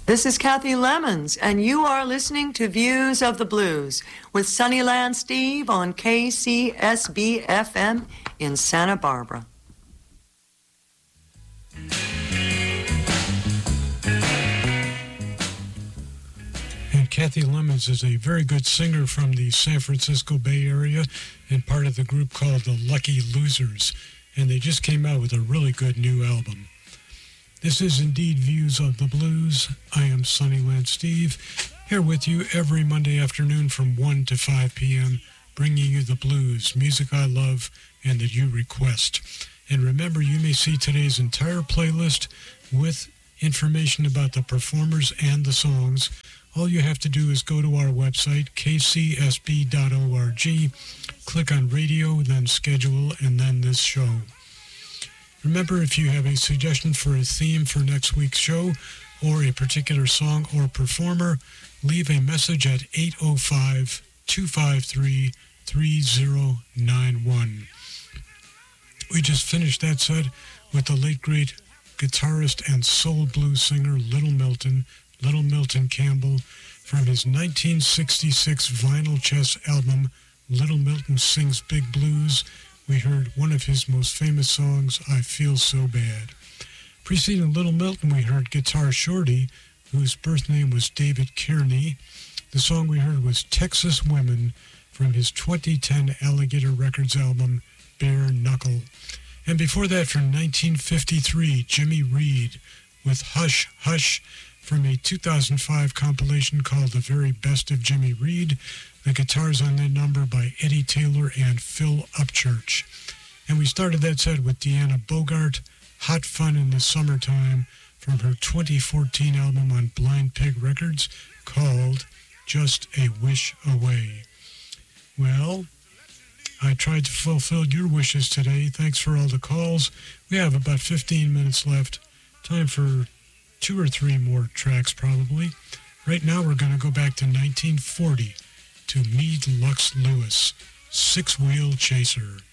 This is Kathy Lemons, and you are listening to Views of the Blues with Sunnyland Steve on KCSB-FM in Santa Barbara. And Kathy Lemons is a very good singer from the San Francisco Bay Area and part of the group called the Lucky Losers. And they just came out with a really good new album. This is indeed Views of the Blues. I am Sunnyland Steve, here with you every Monday afternoon from 1 to 5 p.m., bringing you the blues, music I love and that you request. And remember, you may see today's entire playlist with information about the performers and the songs. All you have to do is go to our website, kcsb.org, click on radio, then schedule, and then this show. Remember, if you have a suggestion for a theme for next week's show or a particular song or performer, leave a message at 805-253-3091. We just finished that set with the late great guitarist and soul blues singer Little Milton Campbell, from his 1966 vinyl chess album Little Milton Sings Big Blues. We heard one of his most famous songs, I Feel So Bad. Preceding Little Milton, we heard Guitar Shorty, whose birth name was David Kearney. The song we heard was Texas Women from his 2010 Alligator Records album, Bare Knuckle. And before that, from 1953, Jimmy Reed with Hush Hush from a 2005 compilation called The Very Best of Jimmy Reed. The guitars on that number by Eddie Taylor and Phil Upchurch. And we started that set with Deanna Bogart, Hot Fun in the Summertime, from her 2014 album on Blind Pig Records called Just a Wish Away. Well, I tried to fulfill your wishes today. Thanks for all the calls. We have about 15 minutes left. Time for 2 or 3 more tracks probably. Right now we're going to go back to 1940. To Meade Lux Lewis, Six Wheel Chaser.